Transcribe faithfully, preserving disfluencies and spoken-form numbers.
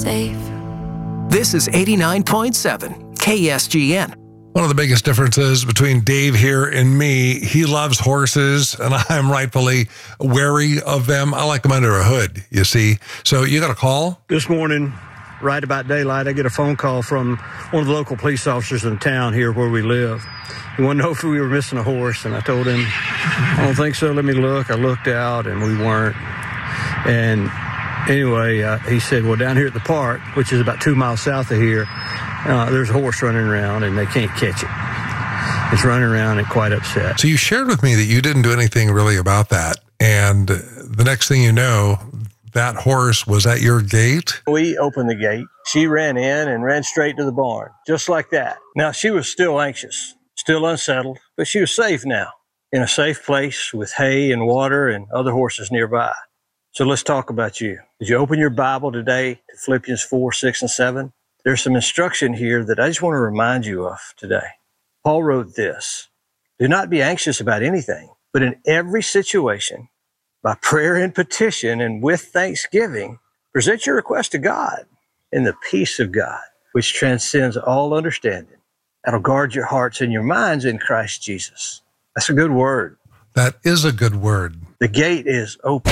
safe. This is eighty-nine point seven K S G N. One of the biggest differences between Dave here and me, he loves horses, and I'm rightfully wary of them. I like them under a hood, you see. So you got a call? This morning, right about daylight, I get a phone call from one of the local police officers in town here where we live. He wanted to know if we were missing a horse, and I told him, I don't think so, let me look. I looked out, and we weren't. And anyway, uh, he said, well, down here at the park, which is about two miles south of here, uh, there's a horse running around, and they can't catch it. It's running around and quite upset. So you shared with me that you didn't do anything really about that, and the next thing you know, that horse was at your gate? We opened the gate. She ran in and ran straight to the barn, just like that. Now, she was still anxious, still unsettled, but she was safe now, in a safe place with hay and water and other horses nearby. So let's talk about you. Did you open your Bible today to Philippians four, six, and seven? There's some instruction here that I just want to remind you of today. Paul wrote this: do not be anxious about anything, but in every situation, by prayer and petition and with thanksgiving, present your request to God, and the peace of God, which transcends all understanding, that'll guard your hearts and your minds in Christ Jesus. That's a good word. That is a good word. The gate is open.